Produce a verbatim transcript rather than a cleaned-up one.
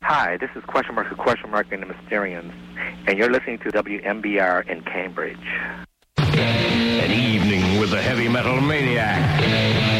Hi, this is Question Mark, Question Mark, and the Mysterians, and you're listening to W M B R in Cambridge. An evening with the heavy metal maniac.